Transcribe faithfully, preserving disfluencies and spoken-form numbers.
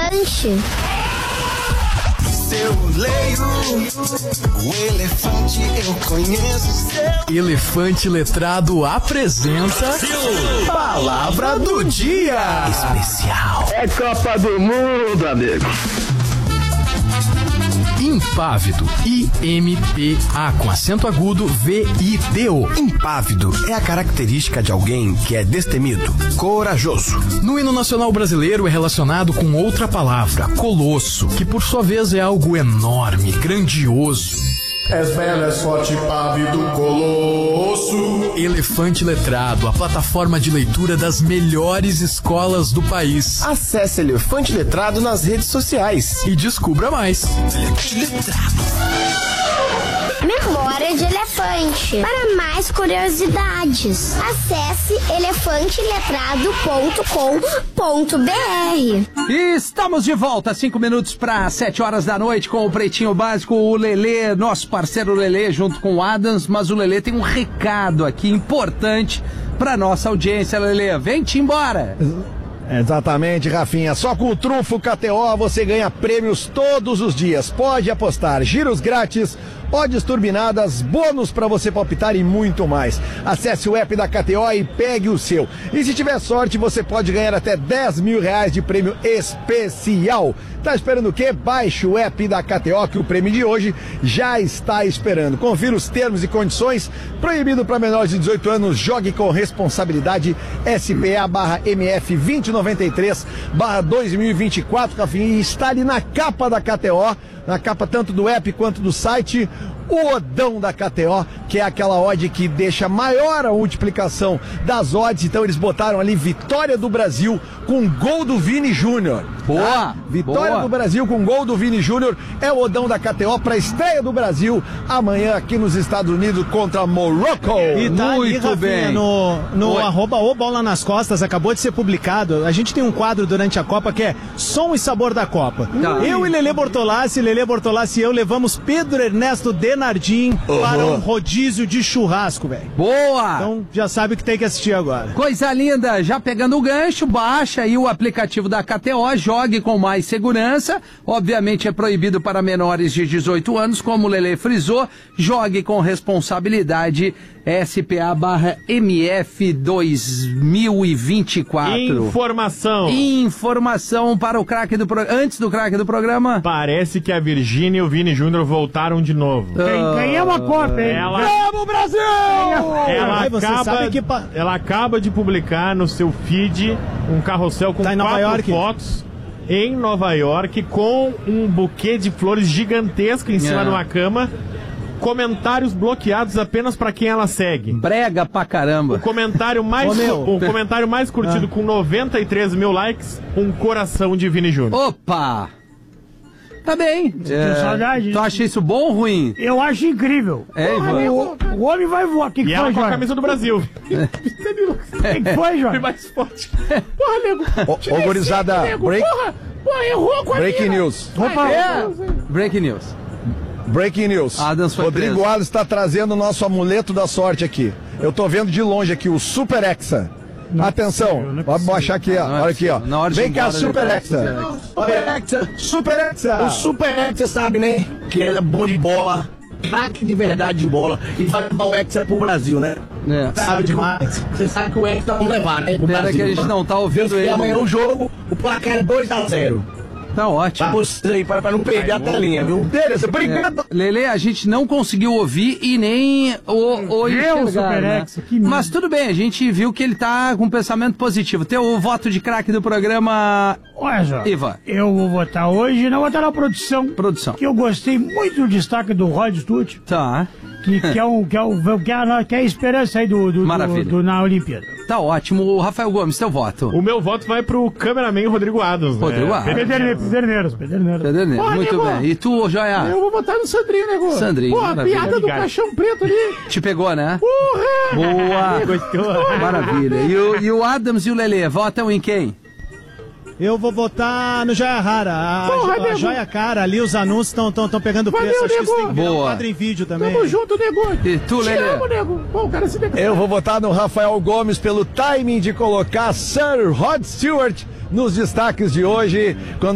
elefante. Eu leio o elefante, eu conheço seu. Elefante Letrado apresenta Palavra do Dia Especial. É Copa do Mundo, amigo. Impávido, I M P A com acento agudo, V I D O. Impávido é a característica de alguém que é destemido, corajoso. No hino nacional brasileiro é relacionado com outra palavra, colosso, que por sua vez é algo enorme, grandioso. És belo, és forte, impávido, colosso. Elefante Letrado, a plataforma de leitura das melhores escolas do país. Acesse Elefante Letrado nas redes sociais E descubra mais. Memória de elefante. Para mais curiosidades, acesse elefante letrado ponto com ponto b r. E estamos de volta, cinco minutos para sete horas da noite com o Pretinho Básico, o Lelê, nosso parceiro Lelê, junto com o Adams, mas o Lelê tem um recado aqui importante para nossa audiência, Lelê. Vem-te embora! Exatamente, Rafinha. Só com o Trunfo K T O você ganha prêmios todos os dias. Pode apostar, giros grátis, odds turbinadas, bônus para você palpitar e muito mais. Acesse o app da K T O e pegue o seu. E se tiver sorte, você pode ganhar até dez mil reais de prêmio especial. Tá esperando o quê? Baixe o app da K T O que o prêmio de hoje já está esperando. Confira os termos e condições. Proibido para menores de dezoito anos. Jogue com responsabilidade. S P A barra M F vinte noventa e três barra dois mil e vinte e quatro, Rafinha, e está ali na capa da K T O, na capa tanto do app quanto do site, o odão da K T O, que é aquela odd que deixa maior a multiplicação das odds. Então eles botaram ali vitória do Brasil com gol do Vini Júnior. Boa! Tá? Vitória boa. do Brasil com gol do Vini Júnior é o odão da K T O para a estreia do Brasil amanhã aqui nos Estados Unidos contra Morocco. E tá ali, Muito Rafinha, bem. no, no arroba o Bola nas Costas, acabou de ser publicado. A gente tem um quadro durante a Copa que é Som e Sabor da Copa. Tá. Eu e Lelê Bortolassi, Lelê Bortolassi e eu levamos Pedro Ernesto Denardim uhum. para um rodízio de churrasco, velho. Boa! Então já sabe o que tem que assistir agora. Coisa linda, já pegando o gancho, baixa aí o aplicativo da K T O, jogue com mais segurança. Obviamente é proibido para menores de dezoito anos, como o Lelê frisou, jogue com responsabilidade. S P A barra M F dois mil e vinte e quatro. Informação. Informação para o craque do programa. Antes do craque do programa. Parece que a Virgínia e o Vini Júnior voltaram de novo. Ganhamos a Copa, hein? Ela... Vamos, Brasil! Ela, Ai, você acaba, sabe que pa... ela acaba de publicar no seu feed um carrossel com tá em Nova quatro York. fotos em Nova York com um buquê de flores gigantesco em cima É. de uma cama. Comentários bloqueados apenas pra quem ela segue. Brega pra caramba. O comentário mais, Ô, meu. o comentário mais curtido Ah. com noventa e três mil likes, um coração de Vini Júnior. Opa! Tá bem. Tenho saudade. Tu acha isso bom ou ruim? Eu acho incrível. É, Porra, Ivan? o, o homem vai voar. O que, que E foi, ela com a Jorge? camisa do Brasil. O que, que foi, Jorge? mais forte. Porra, nego. Ô, ô, gurizada, break, Porra, porra, errou com a breaking mina. news. Opa, É. Breaking news. Breaking news. Adams foi Rodrigo preso. Alves está trazendo o nosso amuleto da sorte aqui. Eu tô vendo de longe aqui o Super Hexa. Atenção, vamos baixar aqui, ó. Não é Olha aqui, ó. possível. Na hora de ir Vem cá, embora, Super ele- Hexa. Super Hexa, Super Hexa. O Super Hexa sabe, né? Que ele é bom de bola, craque de verdade de bola. E vai levar o Hexa pro Brasil, né? É. Sabe demais. Você sabe que o Hexa vamos levar, né? Pro Pena Brasil. que a gente não tá ouvindo E ele. amanhã o jogo, o placar é dois a zero. Tá Pra ótimo. você aí, pra, pra não perder a telinha, viu? Beleza, obrigado. Lele, a gente não conseguiu ouvir e nem o, o Meu enxergar, Super né? Hexa, que merda. Mas tudo bem, a gente viu que ele tá com um pensamento positivo. Teu voto de craque do programa, Olha só, Ivan. eu vou votar hoje, não vou votar na produção. Produção. Que eu gostei muito do destaque do Rod Stutz, Tá. que, que, é um, que, é um, que, é a, que é a esperança aí do, do, Maravilha. do, do na Olimpíada. Tá ótimo. O Rafael Gomes, teu voto. O meu voto vai pro cameraman Rodrigo Adams. né? Rodrigo Adams. Pederneiros, Pederneiros, Pederneiros. Pederneiros, Porra, muito nego, bem. E tu, Joia? Eu vou votar no Sandrinho, nego. Sandrinho, Pô, a maravilha. piada do Obrigado. caixão preto ali. Te pegou, né? Porra! Boa. Gostou? Maravilha. E o, e o Adams e o Lele, votam em quem? Eu vou votar no Joia Rara. A, Porra, a nego. Joia Cara, ali os anúncios estão pegando Valeu, preço. Acho que nego. isso tem que virar um Boa. quadro em vídeo também. Tamo junto, nego. E tu, Te Lele? amo, nego. Pô, o cara se declara. Eu vou votar no Rafael Gomes pelo timing de colocar Sir Rod Stewart nos destaques de hoje. Quando